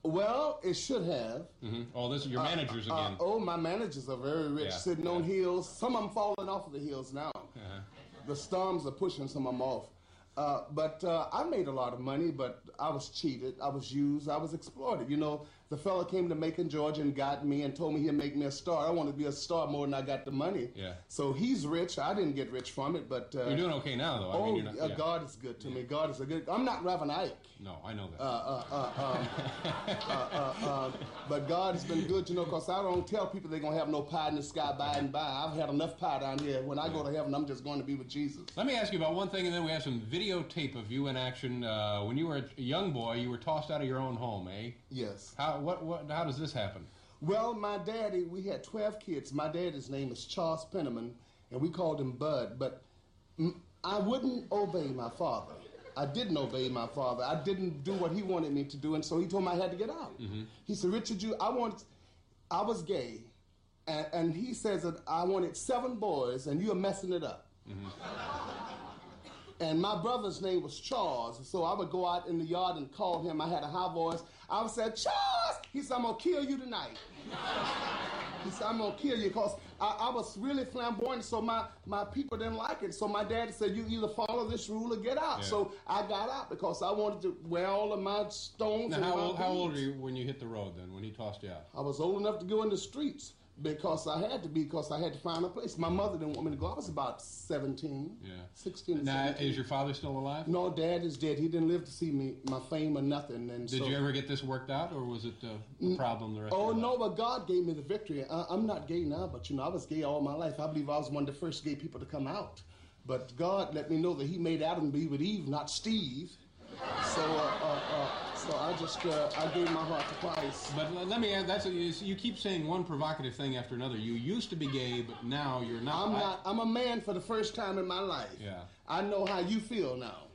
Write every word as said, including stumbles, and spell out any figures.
Well, it should have. Mm-hmm. Oh, this is your managers uh, again. Uh, oh, my managers are very rich, yeah. sitting yeah. on hills. Some of them falling off of the hills now. Uh-huh. The storms are pushing some of them off. Uh, but uh, I made a lot of money, but I was cheated, I was used, I was exploited. You know, the fella came to Macon, Georgia and got me and told me he'd make me a star. I wanted to be a star more than I got the money. Yeah. So he's rich. I didn't get rich from it, but... Uh, you're doing okay now, though. I oh, mean, you're not, uh, yeah. God is good to yeah. me. God is a good... I'm not Reverend Ike. No, I know that. Uh, uh, uh, um, uh, uh, uh, but God has been good, you know, because I don't tell people they're going to have no pie in the sky by and by. I've had enough pie down here. When I yeah. go to heaven, I'm just going to be with Jesus. Let me ask you about one thing, and then we have some videotape of you in action. Uh, when you were a young boy, you were tossed out of your own home, eh? Yes. How what what? How does this happen? Well, my daddy, we had twelve kids. My daddy's name is Charles Penniman, and we called him Bud. But I wouldn't obey my father. I didn't obey my father. I didn't do what he wanted me to do, and so he told me I had to get out. Mm-hmm. He said, Richard, you, I want, I was gay, and, and he says that I wanted seven boys, and you're messing it up. Mm-hmm. And my brother's name was Charles, so I would go out in the yard and call him. I had a high voice. I would say, Charles! He said, I'm going to kill you tonight. He said, I'm going to kill you because I, I was really flamboyant, so my, my people didn't like it. So my dad said, you either follow this rule or get out. Yeah. So I got out because I wanted to wear all of my stones. Now, and how my old, how old boots. were you when you hit the road then, when he tossed you out? I was old enough to go in the streets. Because I had to be, because I had to find a place. My mother didn't want me to go. I was about seventeen, yeah. sixteen, now, seventeen. Is your father still alive? No, Dad is dead. He didn't live to see me, my fame or nothing. And Did so, you ever get this worked out, or was it uh, a problem the rest oh, of your life? no, but God gave me the victory. I, I'm not gay now, but, you know, I was gay all my life. I believe I was one of the first gay people to come out. But God let me know that he made Adam be with Eve, not Steve. So, uh, uh, uh, so I just, uh, I gave my heart to Christ. But let me add, that's a, you keep saying one provocative thing after another. You used to be gay, but now you're not. I'm not. I'm a man for the first time in my life. Yeah. I know how you feel now.